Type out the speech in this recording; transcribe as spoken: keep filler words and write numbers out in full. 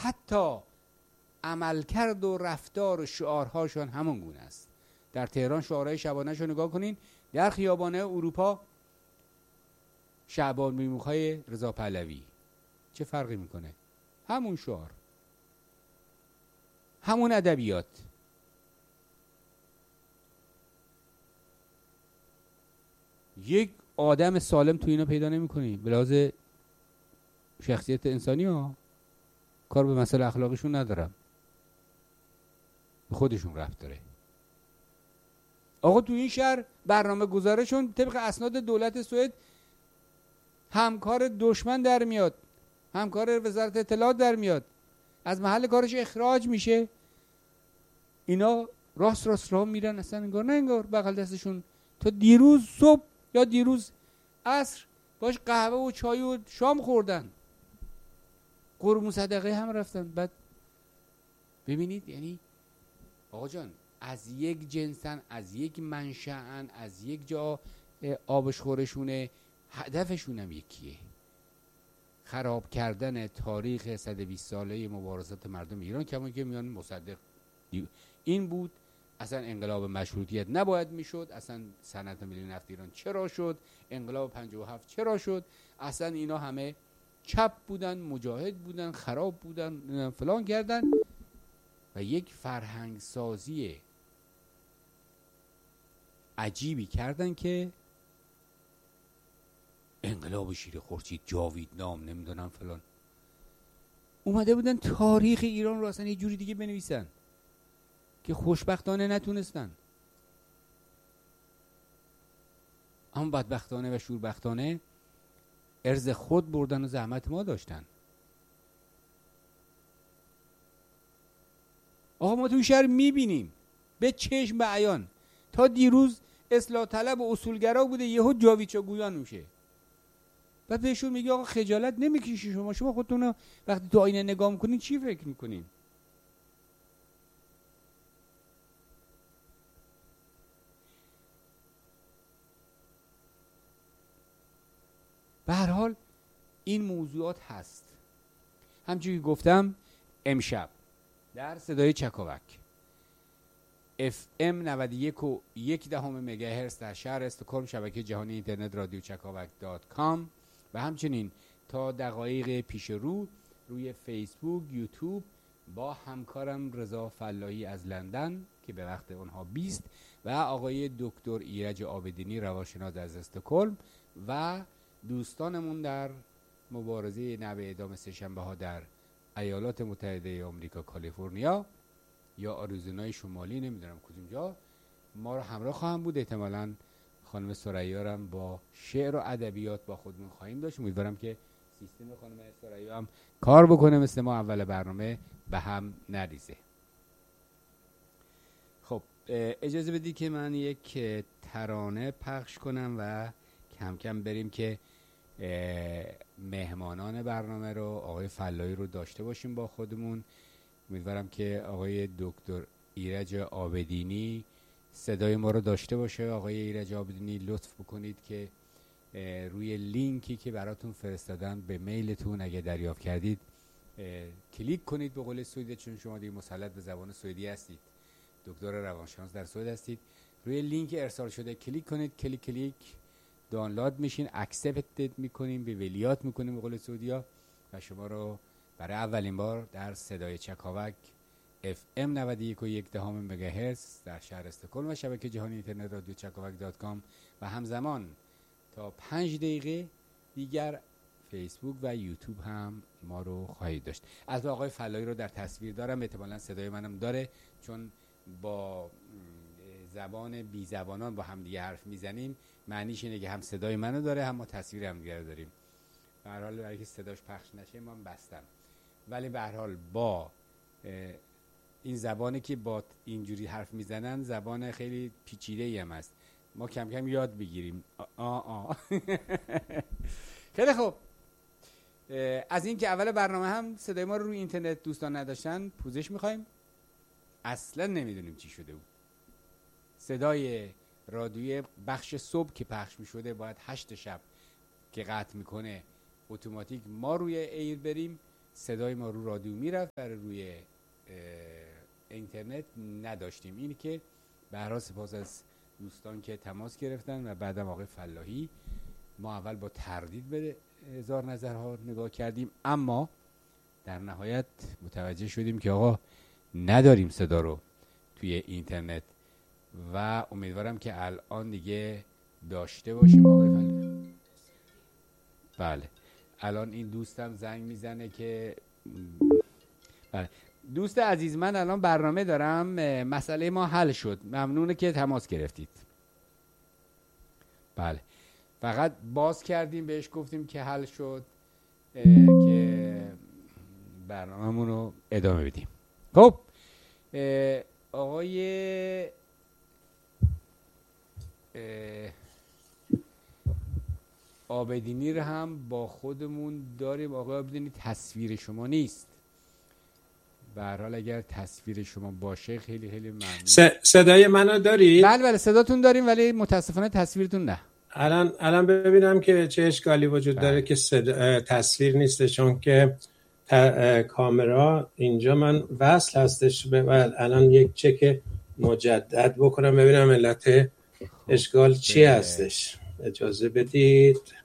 حتی عملکرد و رفتار و شعارهاشون همون گونه است. در تهران شعارهای شبانه‌اش رو نگاه کنین، در خیابانه اروپا شعبان میموخای رضا پهلوی، چه فرقی میکنه؟ همون شعار، همون ادبیات. یک آدم سالم تو اینا پیدا نمی‌کنی به لحاظ شخصیت انسانی ها. کار به مسئله اخلاقیشون ندارم، به خودشون ربط داره. آقا تو این شهر برنامه گذارشون طبق اسناد دولت سوئد همکار دشمن در میاد، همکار وزارت اطلاعات در میاد، از محل کارش اخراج میشه. اینا راست راست راه میرن، اصلا انگار نه انگار بغل دستشون تا دیروز صبح یا دیروز عصر باش قهوه و چای و شام خوردن، قربون صدقه هم رفتن. بعد ببینید، یعنی آقا جان از یک جنسن، از یک منشأن، از یک جا آبش خورشونه، هدفشون هم یکیه، خراب کردن تاریخ صد و بیست ساله مبارزات مردم ایران. کما که میان مصدق این بود اصلا انقلاب مشروطیت نباید میشد، اصلا صنعت ملی نفت ایران چرا شد، انقلاب پنجاه و هفت چرا شد، اصلا اینا همه چپ بودن، مجاهد بودن، خراب بودن، فلان کردن و یک فرهنگ سازی عجیبی کردن که انقلاب شیر خورشید، جاوید نام، نمیدونم فلان، اومده بودن تاریخ ایران رو اصلا یه جوری دیگه بنویسن که خوشبختانه نتونستن. اما بدبختانه و شوربختانه ارز خود بردن و زحمت ما داشتن. آقا ما تو شهر میبینیم به چشم به عیان، تا دیروز اصلاح طلب و اصولگرا بوده، یهو جاویدچا گویان میشه. بعد بهشون میگه آقا خجالت نمیکشی شما؟ شما خودتون وقتی تو آینه نگاه میکنین چی فکر میکنین؟ به هر حال این موضوعات هست. همچنین که گفتم امشب در صدای چکاوک اف ام نود و یک و یک دهم مگاهرتز در شهر استکهلم، شبکه جهانی اینترنت رادیو چکاوک دات کام، و همچنین تا دقایق پیش رو روی فیسبوک، یوتیوب با همکارم رضا فلاحی از لندن که به وقت اونها بیست و آقای دکتر ایرج آبدینی روانشناس از استکهلم و دوستانمون در مبارزه نوع اعدام سه‌شنبه ها در ایالات متحده آمریکا، کالیفرنیا یا آریزونای شمالی، نمیدونم کدوم جا، ما رو همراه خواهم بود. احتمالاً خانم ثریا هم با شعر و ادبیات با خودمون خواهیم داشت. امیدوارم که سیستم خانم ثریا هم کار بکنه، مثل ما اول برنامه به هم نریزه. خب اجازه بدید که من یک ترانه پخش کنم و کم کم بریم که مهمانان برنامه رو، آقای فلاحی رو داشته باشیم با خودمون. امیدوارم که آقای دکتر ایرج آبدینی صدای ما رو داشته باشه. آقای ایرج آبدینی لطف بکنید که روی لینکی که براتون فرستادن به میلتون اگه دریافت کردید کلیک کنید به قول سوئدی، چون شما دیگه مسلط به زبان سوئدی هستید، دکتر روانشناس در سوئد هستید. روی لینک ارسال شده کلیک کنید، کلیک کلیک دانلود میشین، اکسپتد میکنیم، به ولیات میکنیم به قول سعودیا و شما رو برای اولین بار در صدای چکاوک اف ام نود و یک و یک دهم مگاهرتز در شهر استکهلم و شبکه جهانی اینترنت رادیو چکاوک دات کام و همزمان تا پنج دقیقه دیگر فیسبوک و یوتیوب هم ما رو خواهید داشت. از آقای فلاحی رو در تصویر دارم، احتمالاً صدای منم داره، چون با زبان بی زبانان با هم دیگه حرف میزنیم، معنیش اینه که هم صدای منو داره هم ما تصویر هم دیگه داریم. به هر حال برای که صداش پخش نشه من بستم، ولی به هر حال با این زبانی که با اینجوری حرف میزنن زبان خیلی پیچیده‌ای هم است، ما کم کم یاد بگیریم. آه آه خیلی خوب. از این که اول برنامه هم صدای ما رو روی اینترنت دوستان نداشتن پوزش میخوایم، اصلا نمیدونیم چی شده بود. صدای رادیوی بخش صبح که پخش میشده باید هشت شب که قطع میکنه اتوماتیک ما روی ایر بریم صدای ما رو رادیو میرفت برای روی اینترنت نداشتیم. اینی که به هر حال سپاس از دوستان که تماس گرفتن و بعدم آقای فلاحی. ما اول با تردید به هزار نظرها نگاه کردیم، اما در نهایت متوجه شدیم که آقا نداریم صدا رو توی اینترنت و امیدوارم که الان دیگه داشته باشیم. آقای فلاحی بله الان این دوستم زنگ میزنه که بله. دوست عزیز من الان برنامه دارم، مسئله ما حل شد، ممنونه که تماس گرفتید. بله فقط باز کردیم بهش گفتیم که حل شد که برنامه‌مون رو ادامه بدیم. خب آقای آبدینی رو هم با خودمون داریم. آقای آبدینی تصویر شما نیست، به هر حال اگر تصویر شما باشه خیلی خیلی ممنون. صدای منو دارید؟ بله بله صداتون داریم ولی متاسفانه تصویرتون نه. الان الان ببینم که چه اشکالی وجود بله. داره که صدا... تصویر نیست، چون که ت... کامرا اینجا من وصل هستش. بله الان یک چک مجدد بکنم ببینم علت اشکال چی هستش. اجازه بدید.